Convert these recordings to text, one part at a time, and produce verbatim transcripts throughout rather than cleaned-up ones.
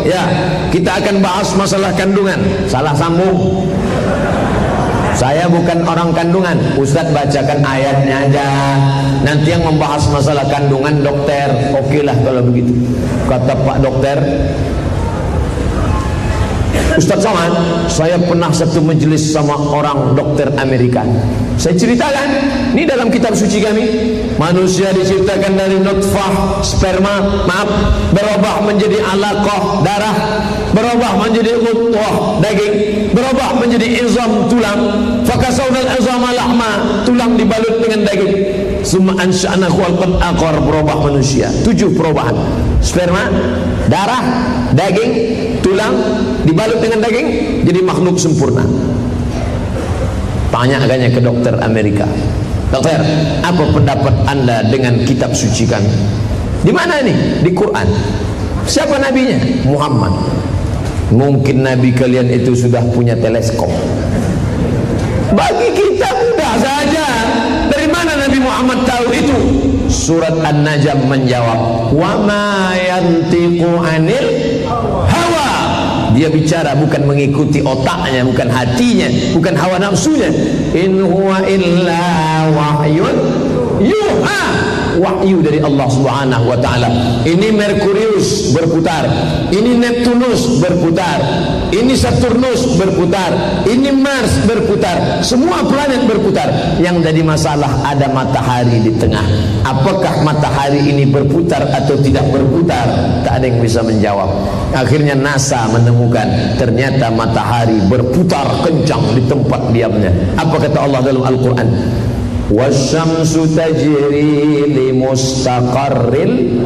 Ya, kita akan bahas masalah kandungan. Salah sambung. Saya bukan orang kandungan. Ustadz bacakan ayatnya aja. Nanti yang membahas masalah kandungan dokter. Oke lah kalau begitu. Kata Pak Dokter, Ustadz Somad, saya pernah satu majelis sama orang dokter Amerika. Saya ceritakan, ini dalam kitab suci kami, manusia diciptakan dari nutfah sperma, maaf, berubah menjadi alaqah darah, berubah menjadi mudghah daging, berubah menjadi izam tulang, fakasawnal izama lahma, tulang dibalut dengan daging, summa ansha'nahu khalqan akhar, berubah manusia. Tujuh perubahan: sperma, darah, daging, tulang dibalut dengan daging, jadi makhluk sempurna. Tanya agaknya ke dokter Amerika, dokter, apa pendapat anda dengan kitab suci kami? Di mana ini? Di Quran. Siapa nabinya? Muhammad. Mungkin nabi kalian itu sudah punya teleskop. Bagi kita mudah saja. Dari mana Nabi Muhammad tahu itu? Surat An-Najm menjawab, wa ma yantiqu anil hawa. Dia bicara bukan mengikuti otaknya, bukan hatinya, bukan hawa nafsunya. In huwa illa wahyun yuha, wahyu dari Allah Subhanahu wa taala. Ini Merkurius berputar, ini Neptunus berputar, ini Saturnus berputar, ini Mars berputar, semua planet berputar. Yang jadi masalah ada matahari di tengah. Apakah matahari ini berputar atau tidak berputar? Tak ada yang bisa menjawab. Akhirnya NASA menemukan ternyata matahari berputar kencang di tempat diamnya. Apa kata Allah dalam Al-Quran? Wasyamsu tajri li mustaqarril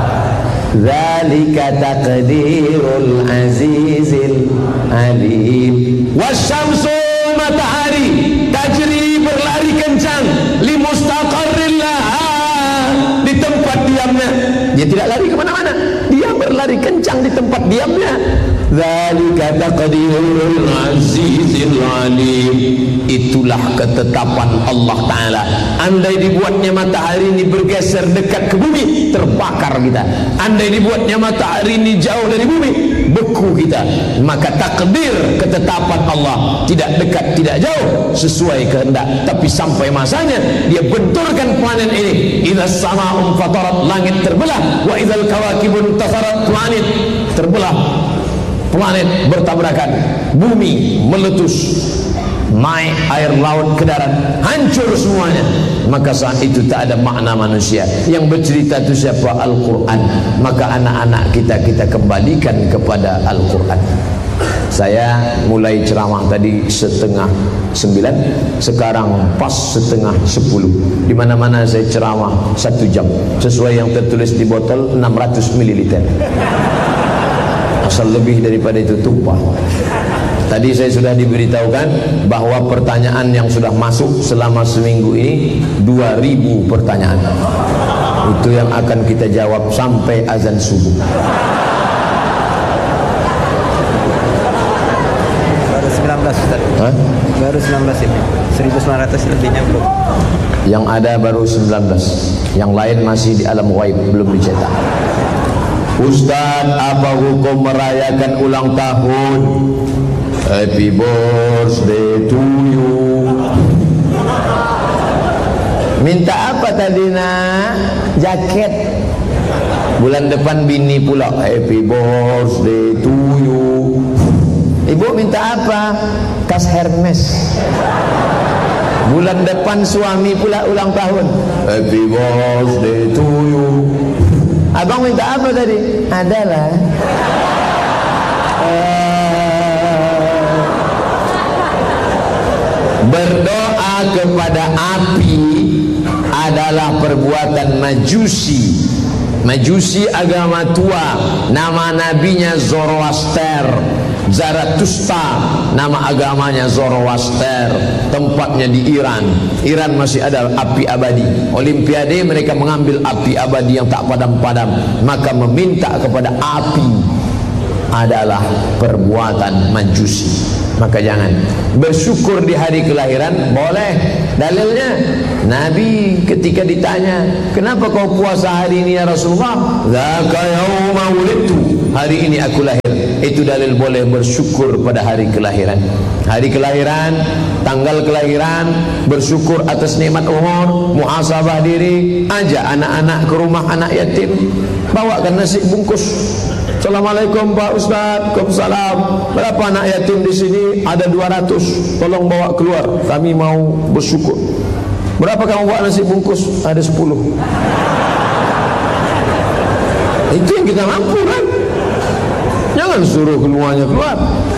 dzalika taqdirul azizil alim. Wasyamsu, matahari, tajri berlari kencang, li mustaqarril laha, di tempat diamnya. Dia tidak lari kemana-mana, dia berlari kencang di tempat diamnya. Dzalika taqdirul azizil alim. Itulah ketetapan Allah Ta'ala. Andai dibuatnya matahari ini bergeser dekat ke bumi, terbakar kita. Andai dibuatnya matahari ini jauh dari bumi, beku kita. Maka takdir, ketetapan Allah, tidak dekat, tidak jauh, sesuai kehendak. Tapi sampai masanya dia benturkan planet ini. Idza sama'un fatarat, langit terbelah. Wa idzal kawakibun tasarat, planet terbelah, planet bertabrakan, bumi meletus, naik air laut ke darat, hancur semuanya. Maka saat itu tak ada makna manusia. Yang bercerita itu siapa? Al-Quran. Maka anak-anak kita kita kembalikan kepada Al-Quran. Saya mulai ceramah tadi setengah sembilan, sekarang pas setengah sepuluh. Di mana-mana saya ceramah satu jam, sesuai yang tertulis di botol enam ratus mililiter. Asal lebih daripada itu tumpah. Tadi saya sudah diberitahukan bahwa pertanyaan yang sudah masuk selama seminggu ini dua ribu pertanyaan. Itu yang akan kita jawab sampai azan subuh. Baru sembilan belas Ustaz. Hah? Baru sembilan belas ini. seribu sembilan ratus lebihnya belum. Yang ada baru sembilan belas. Yang lain masih di alam ghaib, belum dicetak. Ustaz, apa hukum merayakan ulang tahun? Happy birthday to you. Minta apa tadi nak? Jaket. Bulan depan bini pula. Happy birthday to you. Ibu minta apa? Tas Hermes. Bulan depan suami pula ulang tahun. Happy birthday to you. Abang minta apa tadi? Adalah berdoa kepada api adalah perbuatan majusi. Majusi agama tua, nama nabinya Zoroaster. Zarathustra, nama agamanya Zoroaster. Tempatnya di Iran. Iran masih ada api abadi. Olimpiade mereka mengambil api abadi yang tak padam-padam. Maka meminta kepada api adalah perbuatan majusi. Maka jangan bersyukur di hari kelahiran, boleh. Dalilnya Nabi ketika ditanya, kenapa kau puasa hari ini ya Rasulullah? Dzaka yauma wulidtu, hari ini aku lahir. Itu dalil boleh bersyukur pada hari kelahiran. Hari kelahiran, tanggal kelahiran, bersyukur atas nikmat umur, muhasabah diri, ajak anak-anak ke rumah anak yatim, bawakan nasi bungkus. Assalamualaikum Pak Ustaz. Waalaikumsalam. Berapa anak yatim di sini? Ada dua ratus. Tolong bawa keluar. Kami mau bersyukur. Berapa kamu bawa nasi bungkus? Ada sepuluh. Itu yang kita mampu kan? Jangan suruh keluarnya keluar.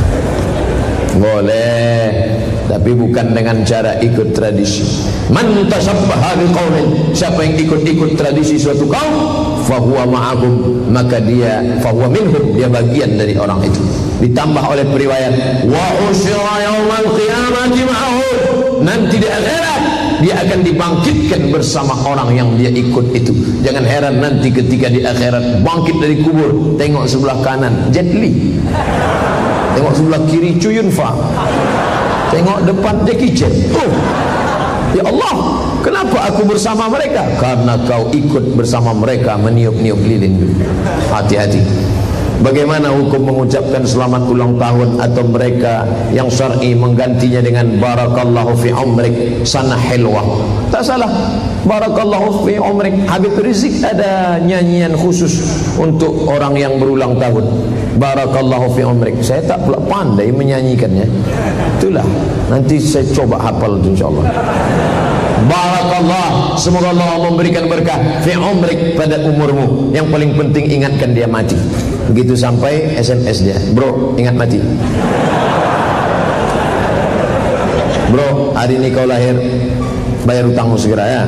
Boleh, tapi bukan dengan cara ikut tradisi. Man tashabbaha biqaumin, siapa yang ikut-ikut tradisi suatu kaum, fahuwa ma'ahum, maka dia fahuwa minhum, dia bagian dari orang itu. Ditambah oleh periwayat, wa usyira yaumal qiyamati ma'ahum, nanti di akhirat dia akan dibangkitkan bersama orang yang dia ikut itu. Jangan heran nanti ketika di akhirat bangkit dari kubur, tengok sebelah kanan Jet Li, tengok sebelah kiri Chow Yun Fat, tengok depan Jackie Chan. Oh, ya Allah, kenapa aku bersama mereka? Karena kau ikut bersama mereka meniup-niup lilin. Hati-hati. Bagaimana hukum mengucapkan selamat ulang tahun atau mereka yang syar'i menggantinya dengan barakallahu fi umrik sana hilwah? Tak salah. Barakallahu fi umrik. Habib Rizik ada nyanyian khusus untuk orang yang berulang tahun. Barakallahu fi umrik. Saya tak pula pandai menyanyikannya. Itulah, nanti saya coba hafal itu insyaallah. Barakallah, semoga Allah memberikan berkah fi umrik, pada umurmu. Yang paling penting ingatkan dia mati. Begitu sampai S M S dia, bro ingat mati. Bro, hari ini kau lahir, bayar utangmu segera ya.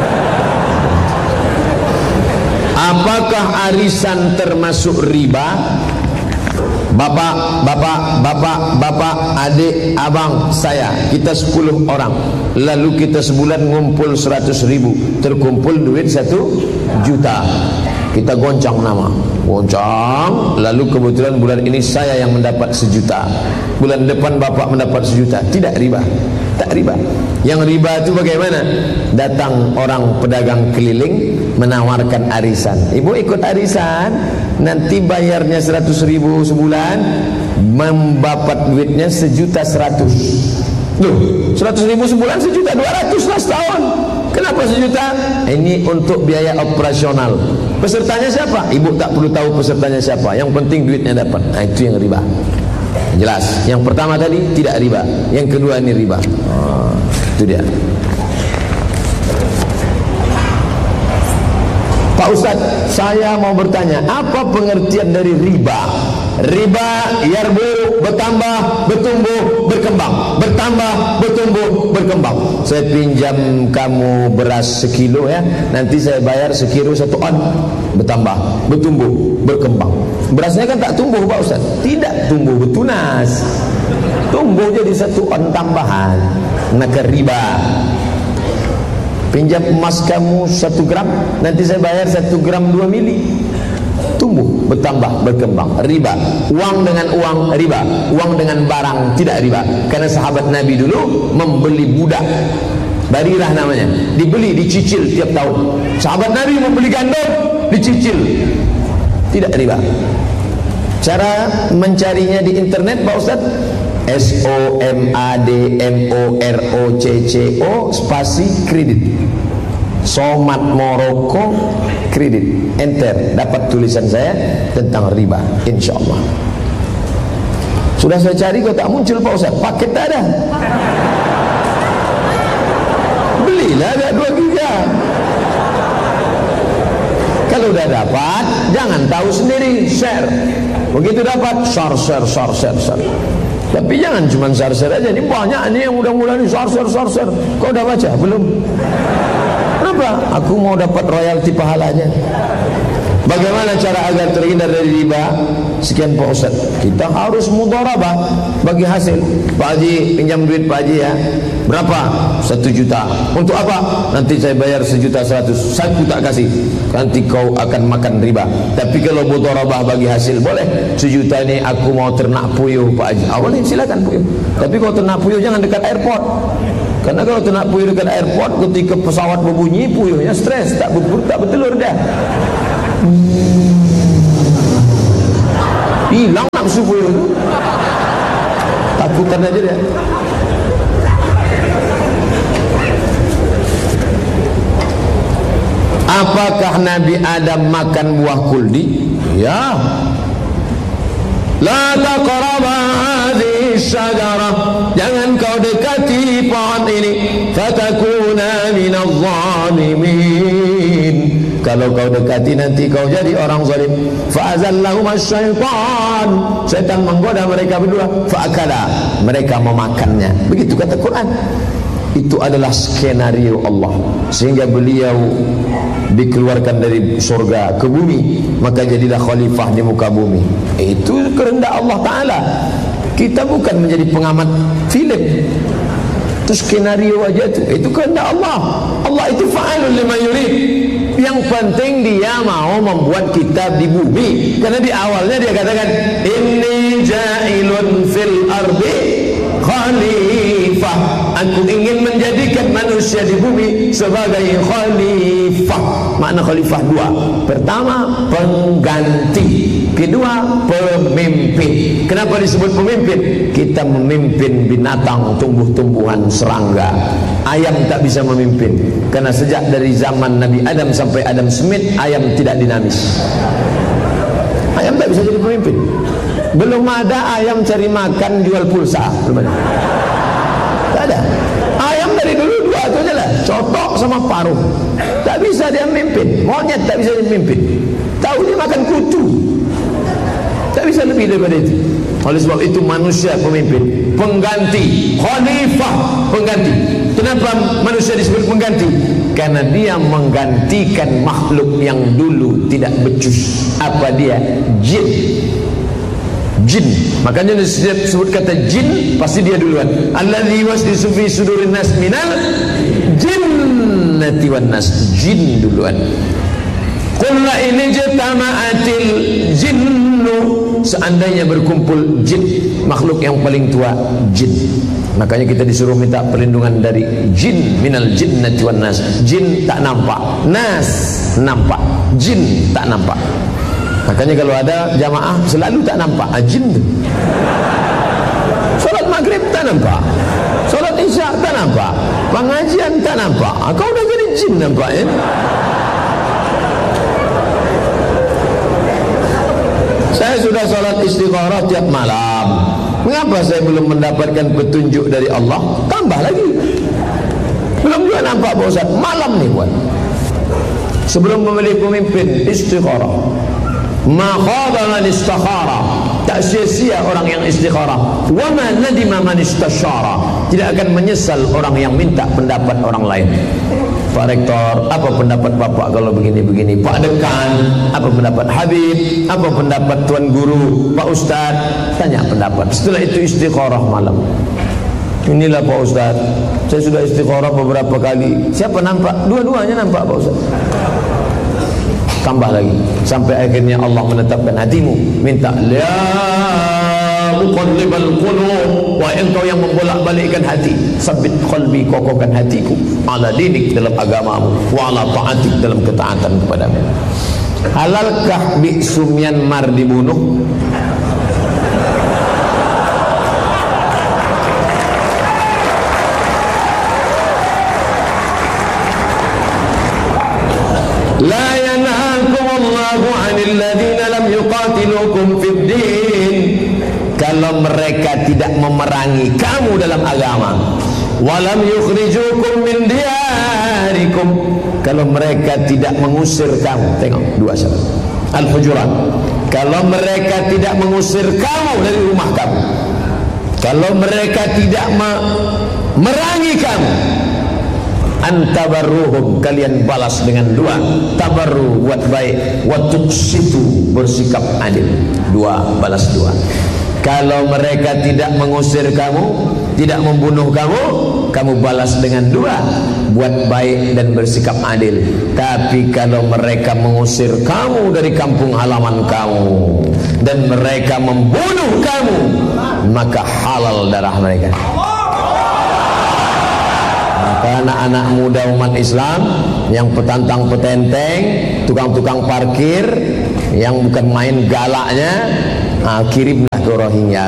Apakah arisan termasuk riba? Bapak, bapak, bapak, bapak, adik, abang, saya, kita sepuluh orang. Lalu kita sebulan ngumpul seratus ribu, terkumpul duit satu juta. Kita goncang nama, goncang. Lalu kebetulan bulan ini saya yang mendapat sejuta, bulan depan bapak mendapat sejuta. Tidak riba, tak riba. Yang riba itu bagaimana? Datang orang pedagang keliling menawarkan arisan. Ibu ikut arisan, nanti bayarnya seratus ribu sebulan, membapat duitnya sejuta seratus. Loh, seratus ribu sebulan, sejuta dua ratus lah setahun. Kenapa sejuta? Ini untuk biaya operasional. Pesertanya siapa? Ibu tak perlu tahu pesertanya siapa. Yang penting duitnya dapat. Nah, itu yang riba. Jelas. Yang pertama tadi tidak riba. Yang kedua ini riba. Oh, itu dia. Pak Ustaz, saya mau bertanya, apa pengertian dari riba? Riba yarbu, bertambah, bertumbuh, berkembang, bertambah, bertumbuh, berkembang. Saya pinjam kamu beras sekilo ya, nanti saya bayar sekilo satu on, bertambah, bertumbuh, berkembang. Berasnya kan tak tumbuh Pak Ustaz? Tidak tumbuh, bertunas. Tumbuh jadi satu on tambahan. Maka riba. Pinjam emas kamu satu gram, nanti saya bayar satu gram dua mili. Tumbuh, bertambah, berkembang. Riba. Uang dengan uang riba, uang dengan barang tidak riba. Karena sahabat Nabi dulu membeli budak, Barirah namanya, dibeli, dicicil tiap tahun. Sahabat Nabi membeli gandum, dicicil, tidak riba. Cara mencarinya di internet Pak Ustaz, S O M A D M O R O C C O spasi kredit, Somat Moroko kredit, enter, dapat tulisan saya tentang riba, insya Allah. Sudah saya cari kok tak muncul Pak Ustaz, paket tak ada. Belilah ada dua giga. Kalau udah dapat, jangan tahu sendiri, share. Begitu dapat, share, share, share, share, share. Tapi jangan cuma share-share aja. Ini banyak ini yang mudah-mudahan share-share, share-share. Kau udah baca? Belum? Kenapa? Aku mau dapat royalti pahalanya. Bagaimana cara agar terhindar dari riba? Sekian Pak Ustaz. Kita harus mudharabah bagi hasil. Pak Haji, pinjam duit Pak Haji ya. Berapa? Satu juta. Untuk apa? Nanti saya bayar sejuta seratus. Saya tak kasih. Nanti kau akan makan riba. Tapi kalau mudharabah bagi hasil, boleh. Sejuta ini aku mau ternak puyuh Pak Haji. Awalnya silakan puyuh. Tapi kalau ternak puyuh jangan dekat airport. Karena kalau ternak puyuh dekat airport, ketika pesawat berbunyi, puyuhnya stres, tak berbur, tak bertelur dah. Hilang nafsu buyur itu. Takutan aja dia. Apakah Nabi Adam makan buah kuldi? Ya. La taqraba hadhihi syajarah, jangan kau dekati pohon ini, fatakuna minadh dhalimin, kalau kau dekati nanti kau jadi orang zalim. Fa'azallahum asyaitan, setan menggoda mereka berdua, fa'akala, mereka memakannya. Begitu kata Quran. Itu adalah skenario Allah, sehingga beliau dikeluarkan dari surga ke bumi, maka jadilah khalifah di muka bumi. Itu kehendak Allah Ta'ala. Kita bukan menjadi pengamat film, itu skenario aja itu. Itu kehendak Allah. Allah itu fa'alun lima yurid. Yang penting dia mau membuat kita di bumi. Karena di awalnya dia katakan, inni ja'ilun fil ardi khalifah, aku ingin menjadikan manusia di bumi sebagai khalifah. Makna khalifah dua. Pertama, pengganti. Kedua, pemimpin. Kenapa disebut pemimpin? Kita memimpin binatang, tumbuh-tumbuhan, serangga. Ayam tak bisa memimpin, karena sejak dari zaman Nabi Adam sampai Adam Smith, ayam tidak dinamis. Ayam tak bisa jadi pemimpin. Belum ada ayam cari makan jual pulsa. Belum ada. Tak ada. Ayam dari dulu dua itu aja lah, cotok sama paruh. Tak bisa dia memimpin. Monyet tak bisa dia memimpin. Tahu dia makan kutu. Tak bisa lebih daripada itu. Oleh sebab itu manusia pemimpin, pengganti, khalifah, pengganti. Kenapa manusia disebut pengganti? Karena dia menggantikan makhluk yang dulu tidak becus. Apa dia? Jin. Jin. Makanya disebut kata jin, pasti dia duluan. Alladzi wasdisu fi sudurin nas minal jinnati wan nas. Jin duluan. Qul la in jama'atil jinnu, seandainya berkumpul jin, makhluk yang paling tua jin. Makanya kita disuruh minta perlindungan dari jin, minal jinnati wan nas. Jin tak nampak, nas nampak, jin tak nampak. Makanya kalau ada jamaah selalu tak nampak jin tu. Salat maghrib tak nampak, salat isya tak nampak, pengajian tak nampak. Kau dah jadi jin nampak ya? Saya sudah salat istikharah tiap malam. Mengapa saya belum mendapatkan petunjuk dari Allah? Tambah lagi. Belum juga nampak Pak Ustaz. Malam nih buat. Sebelum memilih pemimpin, istikharah. Ma khaba man istakhara, tak sia-sia orang yang istikharah. Wa ma nadima man istasyara, tidak akan menyesal orang yang minta pendapat orang lain. Pak Rektor, apa pendapat Bapak kalau begini-begini? Pak Dekan, apa pendapat Habib? Apa pendapat Tuan Guru? Pak Ustaz, tanya pendapat. Setelah itu istikharah malam. Inilah Pak Ustaz, saya sudah istikharah beberapa kali. Siapa nampak? Dua-duanya nampak Pak Ustaz. Tambah lagi sampai akhirnya Allah menetapkan hatimu, minta la muqallibal qulub, wa engkau yang membolak-balikkan hati, sabit qalbi, kokohkan hatiku, ala dinik, dalam agamamu, wa ala ta'atik, dalam ketaatan kepadamu. Halalkah biksu Myanmar dibunuh? La yanhakumullahu 'anil ladzina lam yuqatilukum fid din. Kalau mereka tidak memerangi kamu dalam agama, walam yukhrijukum min diyarikum, kalau mereka tidak mengusir kamu. Tengok dua syarat. Al-Hujurat. Kalau mereka tidak mengusir kamu dari rumah kamu, kalau mereka tidak memerangi kamu, antabarruhum, kalian balas dengan dua. Tabarru, buat baik, wa tuqsitu, bersikap adil. Dua, balas dua. Kalau mereka tidak mengusir kamu, tidak membunuh kamu, kamu balas dengan dua, buat baik dan bersikap adil. Tapi kalau mereka mengusir kamu dari kampung halaman kamu dan mereka membunuh kamu, maka halal darah mereka. Anak-anak muda umat Islam yang petantang petenteng, tukang-tukang parkir, yang bukan main galaknya, ah, kirimlah ke Rohingya.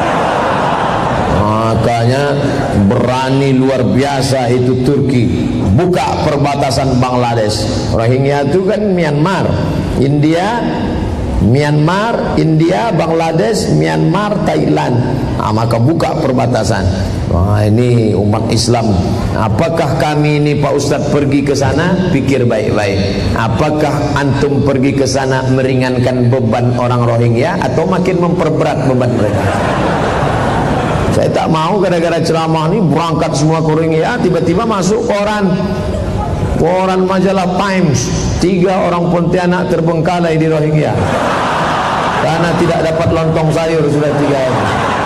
Makanya berani luar biasa itu Turki buka perbatasan Bangladesh. Rohingya itu kan Myanmar, India, Myanmar, India, Bangladesh, Myanmar, Thailand. Nah, maka buka perbatasan. Wah, ini umat Islam. Apakah kami ini Pak Ustadz pergi ke sana? Pikir baik-baik. Apakah antum pergi ke sana meringankan beban orang Rohingya atau makin memperberat beban mereka? Saya tak mau gara-gara ceramah ini berangkat semua ke Rohingya, tiba-tiba masuk koran. Koran majalah Times, tiga orang Pontianak terbengkalai di Rohingya karena tidak dapat lontong sayur sudah tiga hari.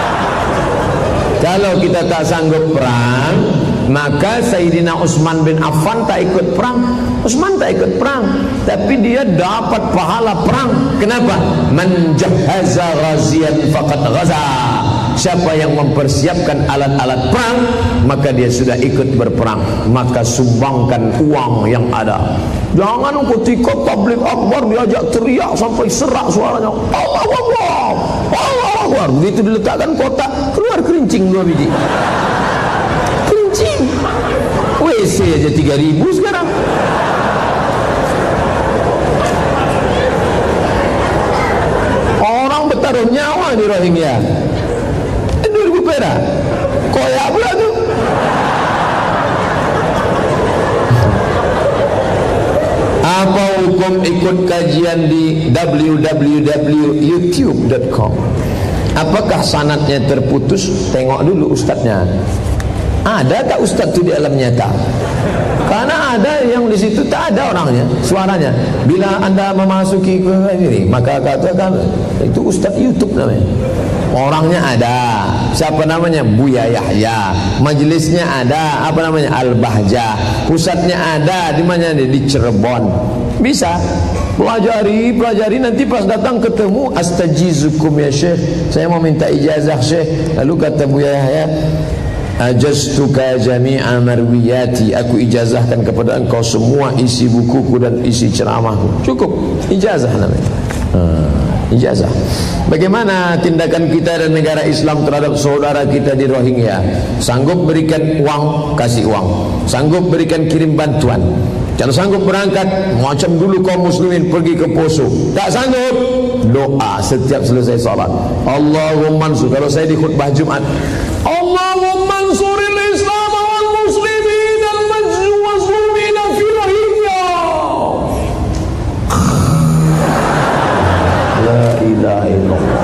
Kalau kita tak sanggup perang, maka Sayyidina Utsman bin Affan tak ikut perang. Utsman tak ikut perang, tapi dia dapat pahala perang. Kenapa? Man jahaza ghaziyan faqad ghaza. Siapa yang mempersiapkan alat-alat perang, maka dia sudah ikut berperang. Maka sumbangkan uang yang ada. Jangan ketika tabligh akbar diajak teriak sampai serak suaranya. Allahu Akbar, Allahu Akbar. Begitu diletakkan kotak, keluar kerincing dua biji. Kerincing. W C aja tiga ribu sekarang. Orang bertaruh nyawa di Rohingya. dua ribu perak. Koyak pula tu. Apa hukum ikut kajian di w w w titik youtube titik com? Apakah sanadnya terputus? Tengok dulu ustadznya. Ada tak ustadz itu di alam nyata? Karena ada yang di situ tak ada orangnya, suaranya. Bila anda memasuki ke ini, maka katakan itu ustadz YouTube namanya. Orangnya ada. Siapa namanya? Buya Yahya. Majelisnya ada. Apa namanya? Al-Bahjah. Pusatnya ada. Di mana? Di Cirebon. Bisa. Pelajari, pelajari. Nanti pas datang ketemu, astajizukum ya Syekh, saya mau minta ijazah Syekh. Lalu kata Buya Yahya, ajaztuka jami'a marwiyati, aku ijazahkan kepada engkau semua isi bukuku dan isi ceramahku. Cukup. Ijazah namanya. Hmm. Ijazah. Bagaimana tindakan kita dan negara Islam terhadap saudara kita di Rohingya? Sanggup berikan uang, kasih uang. Sanggup berikan kirim bantuan. Jangan sanggup berangkat, macam dulu kaum muslimin pergi ke Poso. Tak sanggup, doa setiap selesai salat. Allahumma ansur. Kalau saya di khutbah Jumat, Allahumma ansuril Islam wal muslimin al mazlumina fi Rohingya. La ilaha illallah.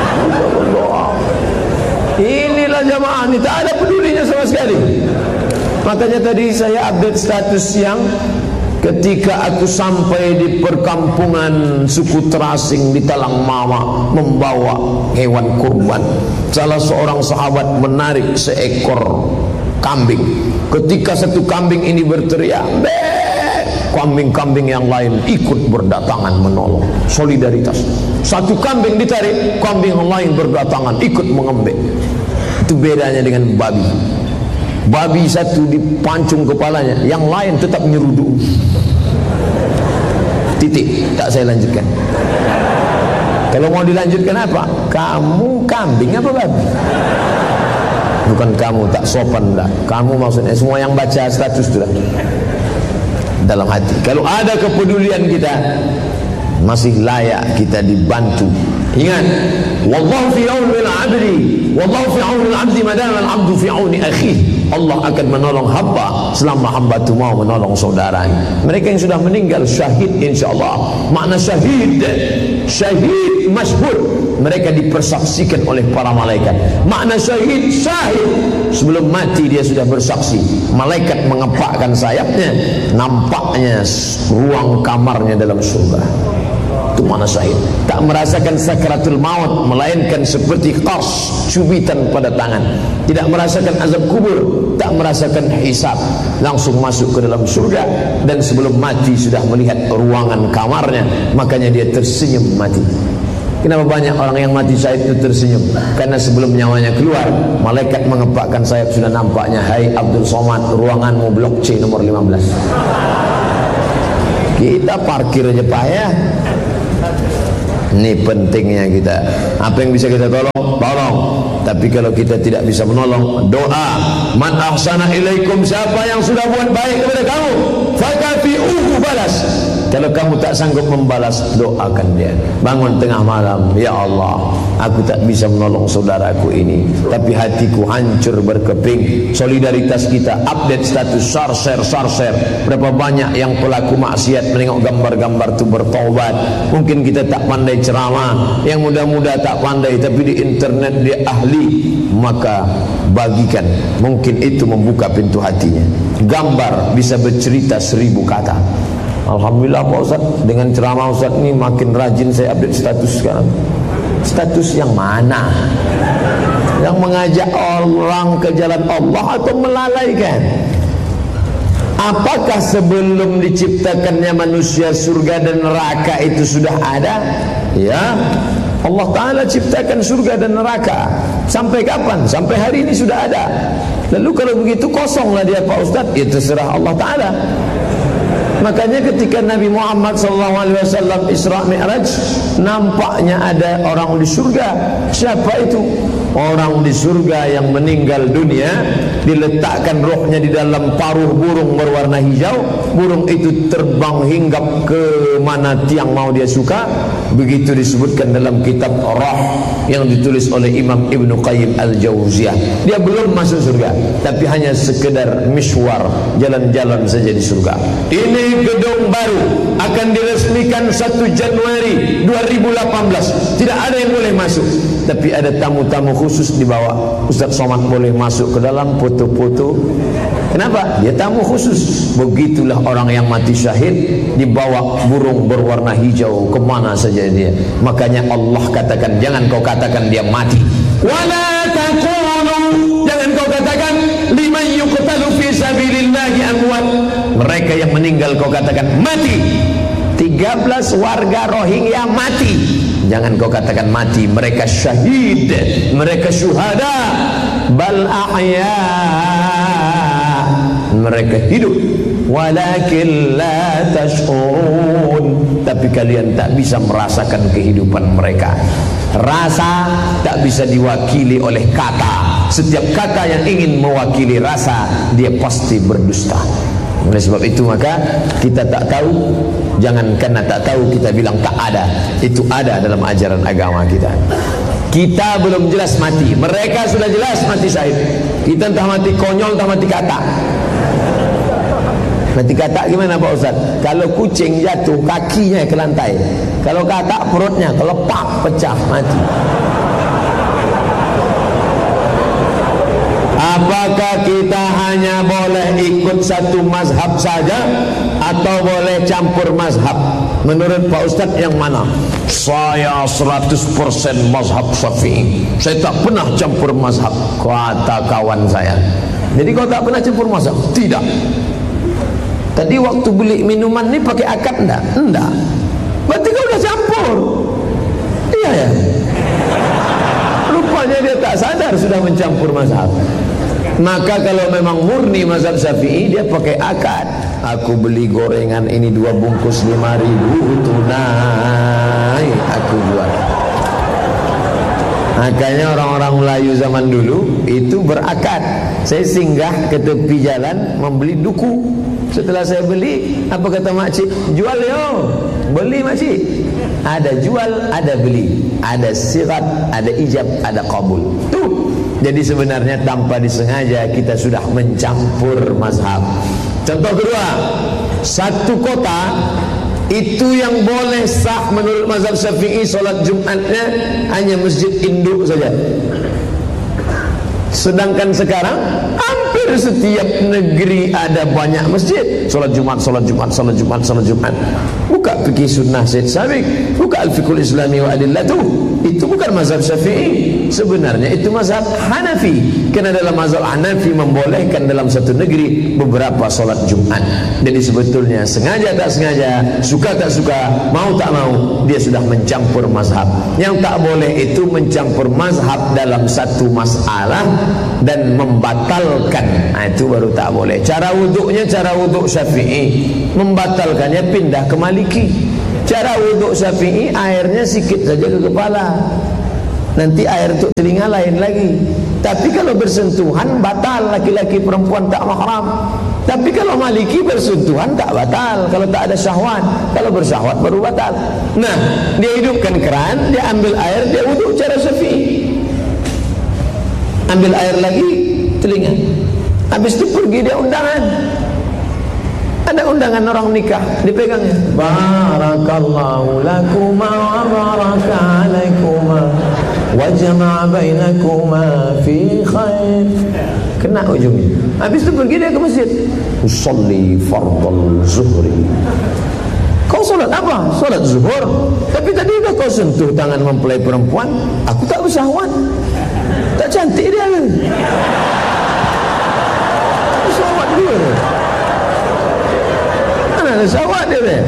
Inilah jamaah ini, tak ada pedulinya sama sekali. Makanya tadi saya update status yang ketika aku sampai di perkampungan suku terasing di Talang Mama membawa hewan kurban. Salah seorang sahabat menarik seekor kambing. Ketika satu kambing ini berteriak, kambing-kambing yang lain ikut berdatangan menolong. Solidaritas. Satu kambing ditarik, kambing yang lain berdatangan ikut mengembek. Itu bedanya dengan babi. Babi satu dipancung kepalanya, yang lain tetap nyeruduk. Titik. Tak saya lanjutkan. Kalau mau dilanjutkan apa? Kamu kambing apa babi? Bukan kamu, tak sopan dah. Kamu maksudnya semua yang baca status itu dah. Dalam hati. Kalau ada kepedulian kita, masih layak kita dibantu. Ingat, wallahu fi auni al-'abdi, wallahu fi auni al-'abdi madama al-'abdu fi auni akhihi. Allah akan menolong hamba selama hamba itu mau menolong saudaranya. Mereka yang sudah meninggal syahid insyaallah. Makna syahid, syahid masyhur, mereka dipersaksikan oleh para malaikat. Makna syahid, syahid, sebelum mati dia sudah bersaksi. Malaikat mengepakkan sayapnya, nampaknya ruang kamarnya dalam surga. Itu mana syahid. Tak merasakan sakratul maut, melainkan seperti qars, cubitan pada tangan. Tidak merasakan azab kubur, tak merasakan hisab, langsung masuk ke dalam surga. Dan sebelum mati sudah melihat ruangan kamarnya. Makanya dia tersenyum mati. Kenapa banyak orang yang mati syahid itu tersenyum? Karena sebelum nyawanya keluar, malaikat mengepakkan sayap, sudah nampaknya, hai Abdul Somad, ruanganmu blok C nomor lima belas. Kita parkir aja payah. Ini pentingnya kita. Apa yang bisa kita tolong, tolong. Tapi kalau kita tidak bisa menolong, doa. Man ahsana ilaikum, siapa yang sudah buat baik kepada kamu, fakafi'uhu, balas. Kalau kamu tak sanggup membalas, doakan dia. Bangun tengah malam, ya Allah, aku tak bisa menolong saudaraku ini, tapi hatiku hancur berkeping. Solidaritas kita, update status, share, share, share, share. Berapa banyak yang pelaku maksiat menengok gambar-gambar itu bertaubat. Mungkin kita tak pandai ceramah, yang muda-muda tak pandai, tapi di internet dia ahli. Maka bagikan, mungkin itu membuka pintu hatinya. Gambar bisa bercerita seribu kata. Alhamdulillah Pak Ustaz, dengan ceramah Ustaz ini makin rajin saya update status sekarang. Status yang mana? Yang mengajak orang ke jalan Allah atau melalaikan? Apakah sebelum diciptakannya manusia surga dan neraka itu sudah ada? Ya, Allah Ta'ala ciptakan surga dan neraka. Sampai kapan? Sampai hari ini sudah ada. Lalu kalau begitu kosonglah dia Pak Ustaz. Ya terserah Allah Ta'ala. Makanya ketika Nabi Muhammad sallallahu alaihi wasallam Isra Mi'raj, nampaknya ada orang di surga. Siapa itu? Orang di surga yang meninggal dunia, diletakkan rohnya di dalam paruh burung berwarna hijau. Burung itu terbang hinggap ke mana tiang mau dia suka. Begitu disebutkan dalam kitab Roh yang ditulis oleh Imam Ibnu Qayyim Al-Jauziyah. Dia belum masuk surga, tapi hanya sekedar mishwar, jalan-jalan saja di surga. Ini gedung baru akan diresmikan satu Januari dua ribu delapan belas. Tidak ada yang boleh masuk, tapi ada tamu-tamu khusus di bawah. Ustaz Somad boleh masuk ke dalam foto-foto. Kenapa? Dia tamu khusus. Begitulah orang yang mati syahid, dibawa burung berwarna hijau kemana saja dia. Makanya Allah katakan, jangan kau katakan dia mati. Wala taqulu, jangan kau katakan liman yuqtalu fi sabilillahi amwat. Mereka yang meninggal kau katakan mati. tiga belas warga Rohingya mati. Jangan kau katakan mati, mereka syahid, mereka syuhada. Bal ahya, mereka hidup. Walakin la tash'urun, tapi kalian tak bisa merasakan kehidupan mereka. Rasa tak bisa diwakili oleh kata. Setiap kata yang ingin mewakili rasa, dia pasti berdusta. Oleh sebab itu maka kita tak tahu. Jangan karena tak tahu kita bilang tak ada. Itu ada dalam ajaran agama kita. Kita belum jelas mati, mereka sudah jelas mati syahid. Kita entah mati konyol, entah mati kata. Mati kata gimana Pak Ustaz? Kalau kucing jatuh kakinya ke lantai, kalau kata perutnya, kalau pak pecah mati. Apakah kita hanya boleh ikut satu mazhab saja atau boleh campur mazhab? Menurut Pak Ustaz yang mana? Saya seratus persen mazhab Syafi'i. Saya tak pernah campur mazhab, kata kawan saya. Jadi kau tak pernah campur mazhab? Tidak. Tadi waktu beli minuman ni pakai akad enggak? Enggak. Berarti kau dah campur. Iya ya. Rupanya dia tak sadar sudah mencampur mazhab. Maka kalau memang murni mazhab Syafi'i, dia pakai akad. Aku beli gorengan ini dua bungkus lima ribu tunai, aku jual. Makanya orang-orang Melayu zaman dulu itu berakad. Saya singgah ke tepi jalan membeli duku. Setelah saya beli, apa kata makcik? Jual yo, beli makcik. Ada jual, ada beli, ada sirat, ada ijab, ada qabul. Tuh. Jadi sebenarnya tanpa disengaja kita sudah mencampur mazhab. Contoh kedua, satu kota itu yang boleh sah menurut mazhab Syafi'i solat Jumatnya hanya masjid induk saja. Sedangkan sekarang hampir setiap negeri ada banyak masjid. Solat Jumat, solat Jumat, solat Jumat, solat Jumat. Buka fikih sunnah Syed Sabiq, buka al-fiqhul islami wa adillatuh. Itu bukan mazhab Syafi'i. Sebenarnya itu mazhab Hanafi. Karena dalam mazhab Hanafi membolehkan dalam satu negeri beberapa solat Jumat. Jadi sebetulnya sengaja tak sengaja, suka tak suka, mau tak mau, dia sudah mencampur mazhab. Yang tak boleh itu mencampur mazhab dalam satu masalah dan membatalkan. Nah, itu baru tak boleh. Cara wuduknya cara wuduk Syafi'i, membatalkannya pindah ke Maliki. Cara wuduk Syafi'i airnya sikit saja ke kepala. nanti air untuk telinga lain lagi. Tapi kalau bersentuhan batal, laki-laki perempuan tak mahram. Tapi kalau Maliki bersentuhan tak batal kalau tak ada syahwat. Kalau bersyahwat baru batal. Nah, dia hidupkan keran, dia ambil air, dia wuduk cara Syafi'i. Ambil air lagi telinga. Habis itu pergi dia undangan. Ada undangan orang nikah, dipegangnya. Barakallahu lakuma wa baraka alaikuma wa jama'a bainakuma fi khair. Kena ujungnya. Habis itu pergi dia ke masjid. Usolli fardal zuhri. Kau solat apa? Solat zuhur. Tapi tadi udah kau sentuh tangan mempelai perempuan. Aku tak bersahwat. Tak cantik dia kan? Bersahwat dia. Mana ada syahwat dia kan?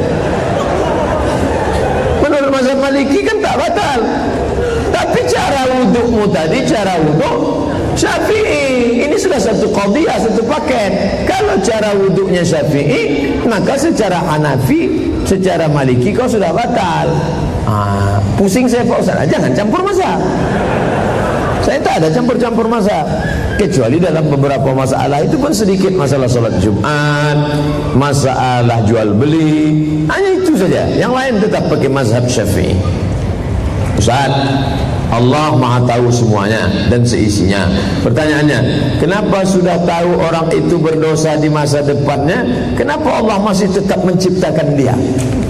Menurut mazhab Maliki kan tak batal. Tapi cara wudukmu tadi, cara wuduk Syafi'i. Ini sudah satu qadiyah, satu paket. Kalau cara wuduknya Syafi'i, maka secara Hanafi, secara Maliki kau sudah batal. Ah, pusing saya Pak Ustaz, jangan campur mazhab. Saya tak ada campur-campur mazhab. Kecuali dalam beberapa masalah, itu pun sedikit, masalah sholat Jumat, masalah jual beli, hanya itu saja. Yang lain tetap pakai mazhab Syafi'i. Ustaz, Allah Maha tahu semuanya dan seisinya. Pertanyaannya, kenapa sudah tahu orang itu berdosa di masa depannya, kenapa Allah masih tetap menciptakan dia?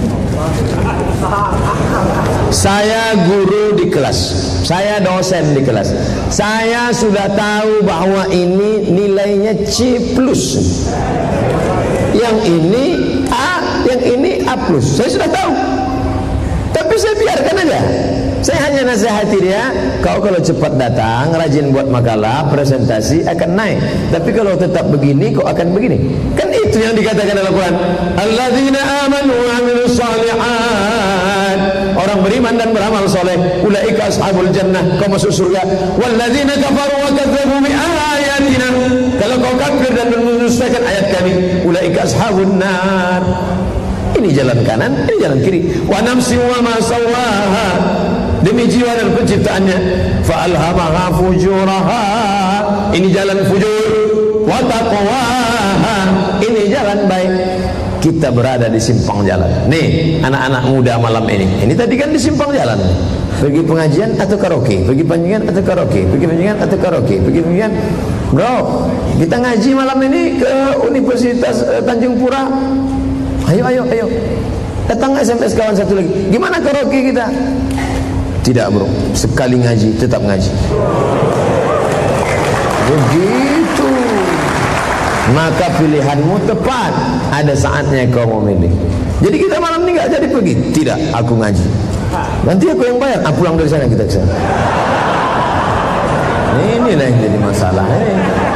Saya guru di kelas, saya dosen di kelas, saya sudah tahu bahwa ini nilainya C plus, yang ini A, yang ini A plus. Saya sudah tahu, tapi saya biarkan aja. Saya hanya nasihati dia, kau kalau cepat datang, rajin buat makalah, presentasi, akan naik. Tapi kalau tetap begini, kau akan begini. Kan itu yang dikatakan dalam Quran. Alladzina amanu wa amilus shalihat. Orang beriman dan beramal soleh, ulaika ashabul jannah, kau masuk surga. Walladzina kafaru wa kadzdzabu bi ayatina. Kalau kau kafir dan mendustakan ayat kami, ulaika ashabun nar. Ini jalan kanan, ini jalan kiri. Wa nafsi wa ma sawaha. Demi jiwa dan penciptaannya, fa'alhamaha fujuraha. Ini jalan fujur. Wa taqwaha. Ini jalan baik. Kita berada di simpang jalan. Nih, anak-anak muda malam ini. Ini tadi kan di simpang jalan. Pergi pengajian atau karaoke? Pergi pengajian atau karaoke? Pergi pengajian atau karaoke? Pergi pengajian. Bro, kita ngaji malam ini ke Universitas uh, Tanjung Pura. Ayo, ayo, ayo. Datang S M S kawan satu lagi. Gimana karaoke kita? Tidak bro, sekali ngaji tetap ngaji. Begitu. Maka pilihanmu tepat. Ada saatnya kau memilih. Jadi kita malam ini gak jadi pergi. Tidak, aku ngaji. Nanti aku yang bayar. Ah, pulang dari sana kita ke sana. Inilah yang jadi masalah. Eh.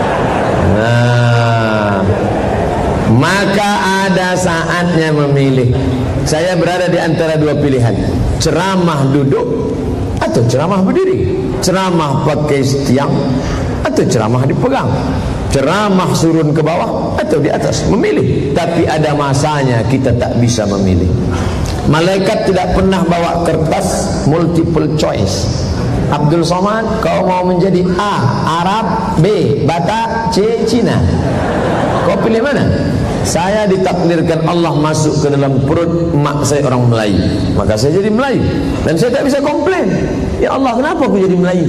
Nah, maka ada saatnya memilih. Saya berada di antara dua pilihan. Ceramah duduk atau ceramah berdiri. Ceramah pakai tiang atau ceramah dipegang. Ceramah surun ke bawah atau di atas. Memilih. Tapi ada masanya kita tak bisa memilih. Malaikat tidak pernah bawa kertas multiple choice. Abdul Somad, kau mau menjadi A, Arab, B, Batak, C, Cina. Kau pilih mana? Saya ditakdirkan Allah masuk ke dalam perut mak saya orang Melayu, maka saya jadi Melayu. Dan saya tak bisa komplain. Ya Allah, kenapa aku jadi Melayu?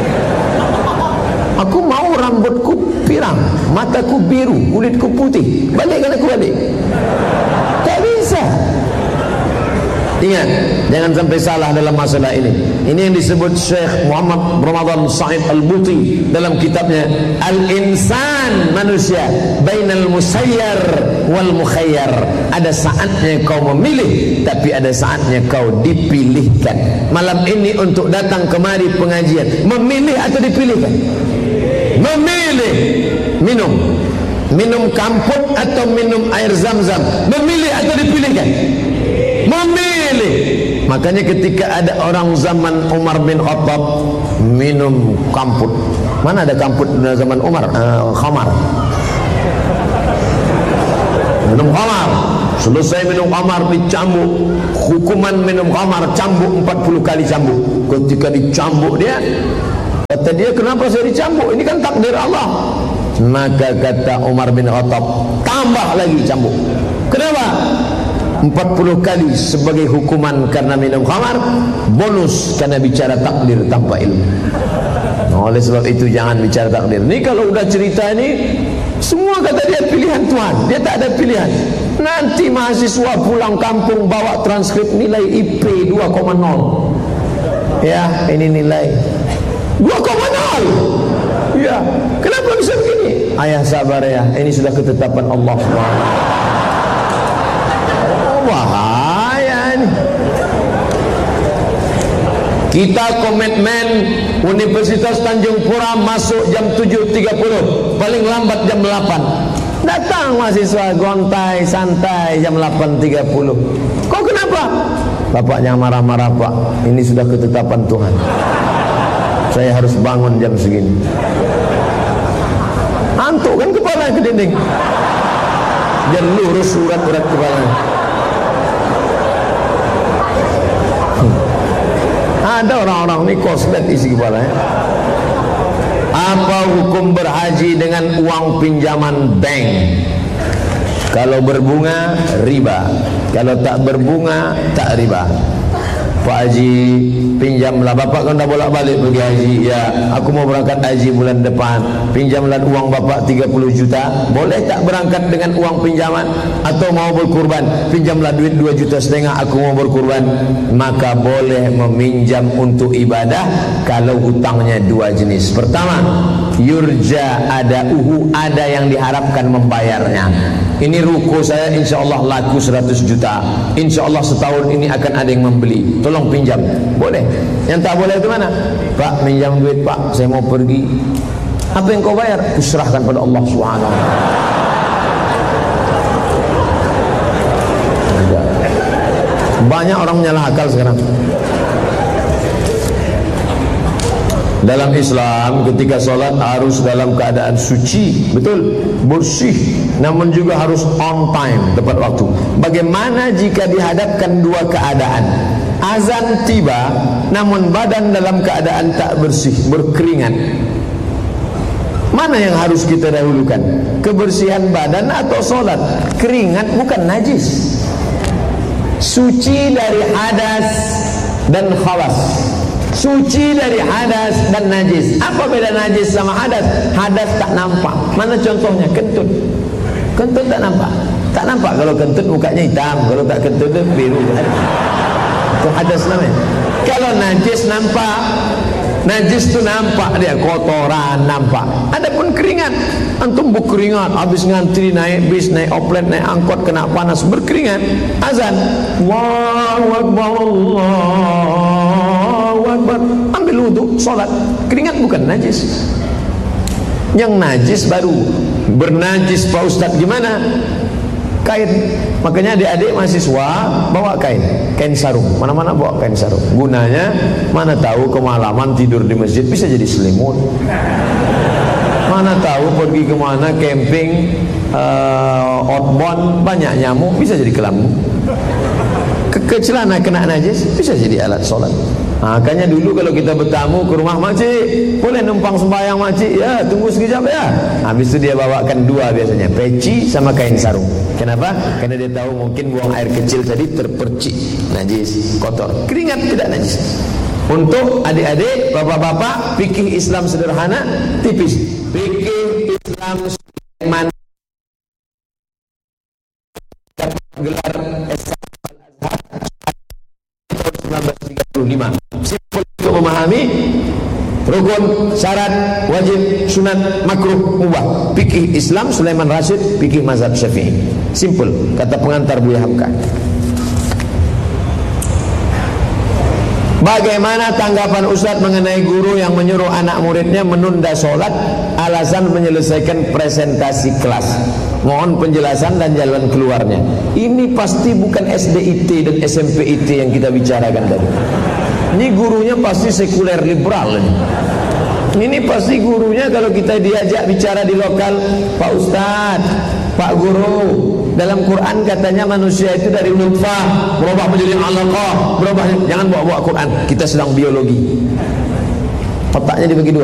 Aku mau rambutku pirang, mataku biru, kulitku putih. Balikkan aku balik. Tak bisa. Ingat, jangan sampai salah dalam masalah ini. Ini yang disebut Syekh Muhammad Ramadan Sa'id Al-Buti dalam kitabnya Al-Insan, manusia bainal musayyar wal mukhayyar. Ada saatnya kau memilih, tapi ada saatnya kau dipilihkan. Malam ini untuk datang kemari pengajian, memilih atau dipilihkan? Memilih. Minum minum kamput atau minum air zam-zam, memilih atau dipilihkan? Memilih. Makanya ketika ada orang zaman Umar bin Khattab minum kamput. Mana ada kamput zaman Umar? Uh, khamar. Minum khamar. Selesai minum khamar dicambuk. Hukuman minum khamar cambuk empat puluh kali cambuk. Ketika dicambuk dia, kata dia, kenapa saya dicambuk? Ini kan takdir Allah. Maka kata Umar bin Khattab, tambah lagi cambuk. Kenapa? empat puluh kali sebagai hukuman karena minum khamar, bonus karena bicara takdir tanpa ilmu. Oleh sebab itu jangan bicara takdir. Ini kalau udah cerita ini, semua kata dia pilihan Tuhan. Dia tak ada pilihan. Nanti mahasiswa pulang kampung bawa transkrip nilai I P dua koma nol. Ya, ini nilai dua koma nol. Ya, kenapa bisa begini? Ayah sabar ya, ini sudah ketetapan Allah subhanahu wa taala. Bahaya ini. Kita komitmen Universitas Tanjung Pura masuk jam tujuh tiga puluh, paling lambat jam delapan. Datang mahasiswa gontai santai jam delapan tiga puluh. Kok kenapa? Bapaknya marah-marah, Pak. Ini sudah ketetapan Tuhan. Saya harus bangun jam segini. Antuk kan kepala ke dinding. Biar lurus urat-urat kepala. Ada orang-orang ini koslet isi kepala ya. Apa hukum berhaji dengan uang pinjaman bank? Kalau berbunga riba, kalau tak berbunga tak riba. Pak Haji, pinjamlah, bapak kan dah bolak-balik pergi haji. Ya, aku mau berangkat haji bulan depan, pinjamlah uang bapak tiga puluh juta. Boleh tak berangkat dengan uang pinjaman? Atau mau berkurban, pinjamlah duit dua juta setengah, aku mau berkurban. Maka boleh meminjam untuk ibadah kalau hutangnya dua jenis. Pertama, yurja ada uhu, ada yang diharapkan membayarnya. Ini ruko saya insya Allah laku seratus juta, insya Allah setahun ini akan ada yang membeli, tolong pinjam. Boleh. Yang tak boleh itu mana? Pak, pinjam duit Pak, saya mau pergi. Apa yang kau bayar? Kuserahkan pada Allah subhanahu wa taala. Banyak orang menyalah akal sekarang. Dalam Islam ketika sholat harus dalam keadaan suci, betul, bersih, namun juga harus on time, tepat waktu. Bagaimana jika dihadapkan dua keadaan? Azan tiba, namun badan dalam keadaan tak bersih, berkeringat. Mana yang harus kita dahulukan? Kebersihan badan atau sholat? Keringat bukan najis, suci dari hadas dan khawas. Suci dari hadas dan najis. Apa beda najis sama hadas? Hadas tak nampak. Mana contohnya? Kentut. Kentut tak nampak. Tak nampak kalau kentut mukanya hitam, kalau tak kentut itu biru. Itu hadas namanya. Kalau najis nampak. Najis itu nampak dia, kotoran nampak. Adapun keringat, antum berkeringat habis ngantri naik bis, naik oplet, naik angkot, kena panas, berkeringat. Azan, Allahu Akbar, Allahu Akbar, ambil wudu, sholat. Keringat bukan najis. Yang najis baru bernajis. Pak Ustadz gimana? Kain. Makanya adik-adik mahasiswa bawa kain, kain sarung. Mana-mana bawa kain sarung. Gunanya, mana tahu kemalaman tidur di masjid bisa jadi selimut. Mana tahu pergi kemana camping, uh, outbound banyak nyamuk bisa jadi kelambu. Kecelana kena najis bisa jadi alat sholat. Nah, makanya dulu kalau kita bertamu ke rumah makcik, boleh numpang sembahyang makcik, ya tunggu sekejap ya. Habis itu dia bawakan dua biasanya, peci sama kain sarung. Kenapa? Karena dia tahu mungkin buang air kecil tadi terpercik, najis, kotor. Keringat tidak najis. Untuk adik-adik, bapak-bapak, fikih Islam sederhana, tipis. Fikih Islam mana gelar S K Al-Azhar tahun seribu sembilan ratus tiga puluh lima. Simpel untuk memahami rukun, syarat, wajib, sunat, makruh, mubah. Fikih Islam Sulaiman Rashid, fikih mazhab Syafi'i. Simpel, kata pengantar Buya Hamka. Bagaimana tanggapan Ustadz mengenai guru yang menyuruh anak muridnya menunda sholat alasan menyelesaikan presentasi kelas? Mohon penjelasan dan jalan keluarnya. Ini pasti bukan S D I T dan S M P I T yang kita bicarakan tadi. Ini gurunya pasti sekuler liberal ini. Ini pasti gurunya kalau kita diajak bicara di lokal, Pak Ustadz, Pak Guru, dalam Quran katanya manusia itu dari nutfah berubah menjadi alaqah, berubah. Jangan bawa-bawa Quran, kita sedang biologi. Otaknya dibagi dua.